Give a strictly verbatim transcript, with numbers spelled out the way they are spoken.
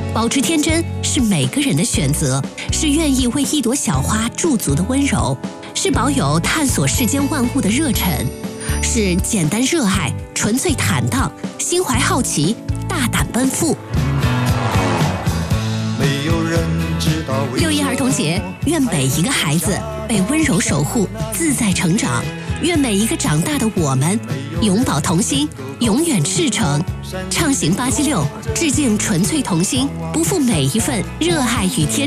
保持天真是每个人的选择，是愿意为一朵小花驻足的温柔，是保有探索世间万物的热忱，是简单热爱、纯粹坦荡、心怀好奇、大胆奔赴。 没有人知道六一儿童节，愿每一个孩子被温柔守护，自在成长。愿每一个长大的我们，永葆童心，永远赤诚。畅行八七六，致敬纯粹童心，不负每一份热爱与天真。